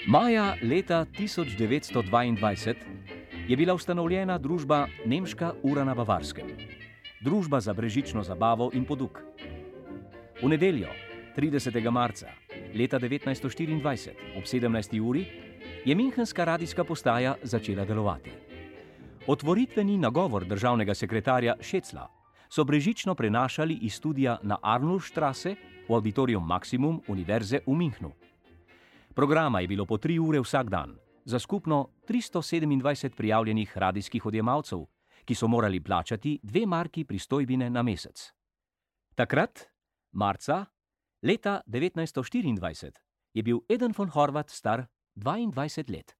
Maja leta 1922 je bila ustanovljena družba Nemška ura na Bavarskem, družba za brezžično zabavo in poduk. V nedeljo, 30. marca leta 1924 ob 17. uri je münchenska radijska postaja začela delovati. Otvoritveni nagovor državnega sekretarja Šecla so brezžično prenašali iz studia na Arnulfstrasse v Auditorium Maximum Univerze v Münchnu. Programa je bilo po 3 ure vsak dan, za skupno 327 prijavljenih radijskih odjemalcev, ki so morali plačati 2 marki pristojbine na mesec. Takrat, marca, leta 1924, je bil Eden von Horváth star 22 let.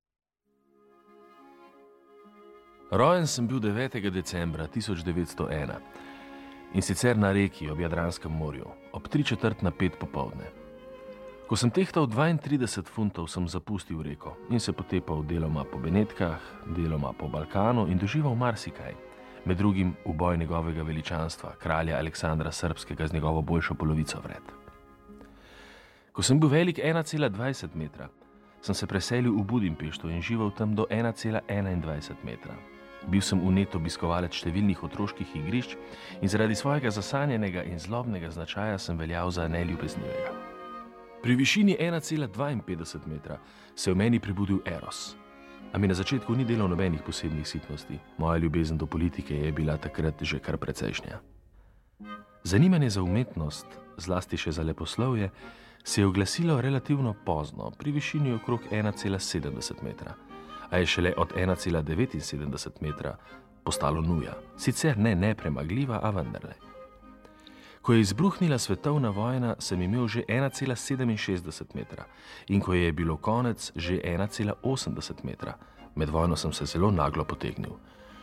Rojen sem bil 9. decembra 1901 in sicer na reki ob Jadranskem morju, ob 3:45 popoldne. Ko sem tehtal 32 funtov, sem zapustil reko in se potepal deloma po Benetkah, deloma po Balkanu in dožival marsikaj, med drugim uboj njegovega veličanstva, kralja Aleksandra Srbskega z njegovo boljšo polovico vred. Ko sem bil velik 1,20 metra, sem se preselil v Budimpešto in živel tam do 1,21 metra. Bil sem vnet obiskovalec številnih otroških igrišč in zaradi svojega zasanjenega in zlobnega značaja sem veljal za neljubeznivega. Pri višini 1,52 metra se je v meni prebudil eros, a mi na začetku ni delal nobenih posebnih sitnosti. Moja ljubezen do politike je bila takrat že kar precejšnja. Zanimanje za umetnost, zlasti še za leposlovje, se je oglasilo relativno pozno, pri višini okrog 1,70 metra, a je šele od 1,79 metra postalo nuja. Sicer ne nepremagljiva, a vendarle. Ko je izbruhnila svetovna vojna, sem imel že 1,67 metra in ko je bilo konec, že 1,80 metra. Med vojno sem se zelo naglo potegnil.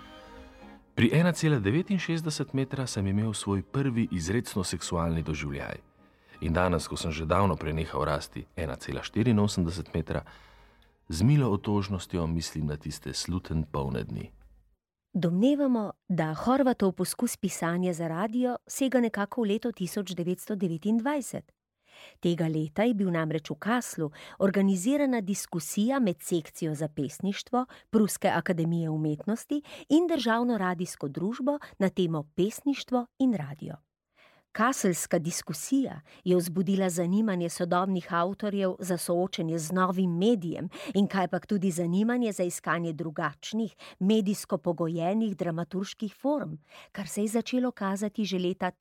Pri 1,69 metra sem imel svoj prvi izrecno seksualni doživljaj. In danes, ko sem že davno prenehal rasti 1,84 metra, z milo otožnostjo mislim na tiste sluten polne dni. Domnevamo, da Horvatov poskus pisanja za radio sega nekako v leto 1929. Tega leta je bil namreč v Kasslu organizirana diskusija med sekcijo za pesništvo Pruske akademije umetnosti in državno radijsko družbo na temo pesništvo in radio. Kasselska diskusija je vzbudila zanimanje sodobnih avtorjev za soočenje z novim medijem in kajpak tudi zanimanje za iskanje drugačnih, medijsko pogojenih dramaturških form, kar se je začelo kazati že leta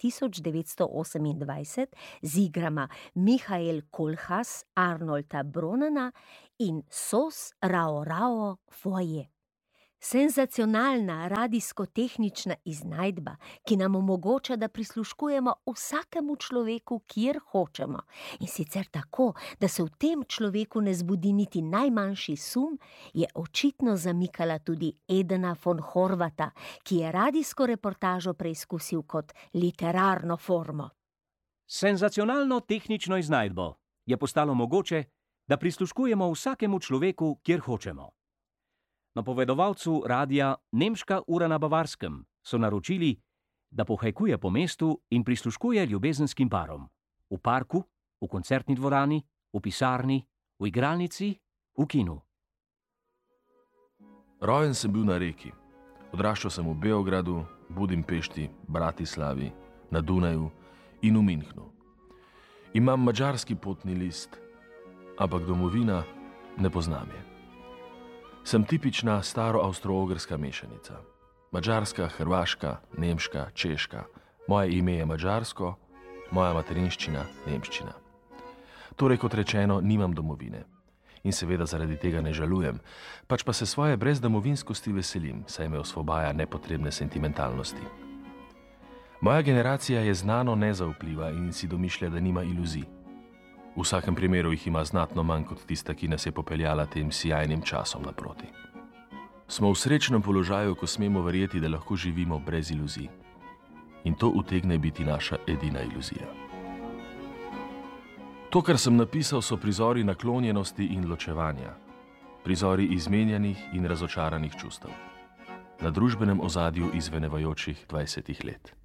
1928 z igrama Michael Kohlhaas, Arnolda Bronena in Sos Rao Rao Foje. Senzacionalna radijsko-tehnična iznajdba, ki nam omogoča, da prisluškujemo vsakemu človeku, kjer hočemo. In sicer tako, da se v tem človeku ne zbudi niti najmanjši sum, je očitno zamikala tudi Edena von Horvátha, ki je radijsko reportažo preizkusil kot literarno formo. Senzacionalno tehnično iznajdbo je postalo mogoče, da prisluškujemo vsakemu človeku, kjer hočemo. Napovedovalcu radia Nemška ura na Bavarskem so naročili, da pohajkuje po mestu in prisluškuje ljubezenskim parom. V parku, v koncertni dvorani, v pisarni, v igralnici, v kinu. Rojen sem bil na reki. Odraščal sem v Beogradu, Budimpešti, Bratislavi, na Dunaju in v Münchnu. Imam madžarski potni list, ampak domovina ne poznam je. Sem tipična staro-avstro-ogrska mešanica. Madžarska, hrvaška, nemška, češka. Moje ime je madžarsko, moja materinščina nemščina. Torej, kot rečeno, nimam domovine. In seveda zaradi tega ne žalujem, pač pa se svoje brezdomovinskosti veselim, saj me osvobaja nepotrebne sentimentalnosti. Moja generacija je znano nezaupljiva in si domišlja, da nima iluzij. V vsakem primeru jih ima znatno manj kot tista, ki nas je popeljala tem sijajnim časom naproti. Smo v srečnem položaju, ko smemo verjeti, da lahko živimo brez iluzij. In to utegne biti naša edina iluzija. To, kar sem napisal, so prizori naklonjenosti in ločevanja. Prizori izmenjanih in razočaranih čustev. Na družbenem ozadju izvenevajočih 20 let.